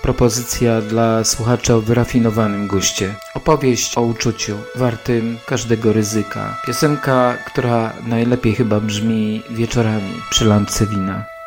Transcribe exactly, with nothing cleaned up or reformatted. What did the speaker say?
propozycja dla słuchacza o wyrafinowanym guście. Opowieść o uczuciu, wartym każdego ryzyka. Piosenka, która najlepiej chyba brzmi wieczorami przy lampce wina.